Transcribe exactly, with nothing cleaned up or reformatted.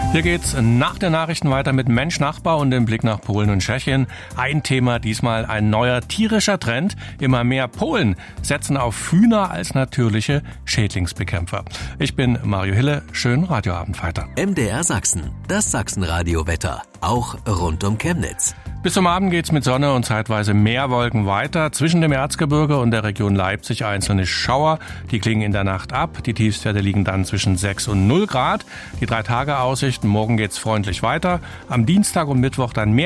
Hier geht's nach den Nachrichten weiter mit Mensch Nachbar und dem Blick nach Polen und Tschechien. Ein Thema, diesmal ein neuer tierischer Trend. Immer mehr Polen setzen auf Hühner als natürliche Schädlingsbekämpfer. Ich bin Mario Hille, schönen Radioabend weiter. M D R Sachsen, das Sachsenradio-Wetter, auch rund um Chemnitz. Bis zum Abend geht's mit Sonne und zeitweise Meerwolken weiter. Zwischen dem Erzgebirge und der Region Leipzig einzelne Schauer. Die klingen in der Nacht ab. Die Tiefstwerte liegen dann zwischen sechs und null Grad. Die drei Tage Aussichten, morgen geht's freundlich weiter. Am Dienstag und Mittwoch dann mehr